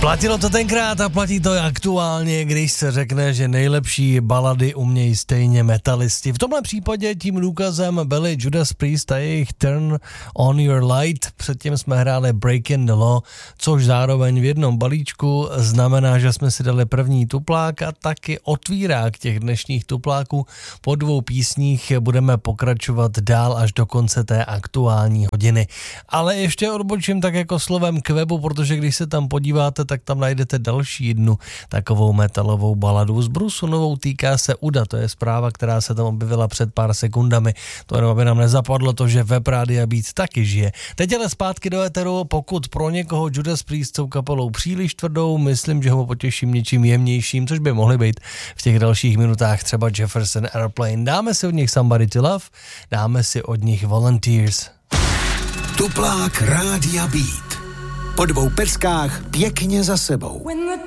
Platilo to tenkrát a platí to aktuálně, když se řekne, že nejlepší balady umějí stejně metalisti. V tomhle případě tím důkazem byli Judas Priest a jejich Turn on Your Light. Předtím jsme hráli Breaking the Law, což zároveň v jednom balíčku znamená, že jsme si dali první tuplák a taky otvírák těch dnešních tupláků. Po 2 písních budeme pokračovat dál až do konce té aktuální hodiny. Ale ještě odbočím tak jako slovem k webu, protože když se tam podíváte, tak tam najdete další jednu takovou metalovou baladu. Z Brusu novou týká se Uda, to je zpráva, která se tam objevila před pár sekundami. To jenom, aby nám nezapadlo to, že web Rádia Beat taky žije. Teď ale zpátky do éteru, pokud pro někoho Judas Priest jsou kapelou příliš tvrdou, myslím, že ho potěším něčím jemnějším, což by mohly být v těch dalších minutách třeba Jefferson Airplane. Dáme si od nich Somebody to Love, dáme si od nich Volunteers. Tuplák Rádia Beat. Po 2 peskách pěkně za sebou.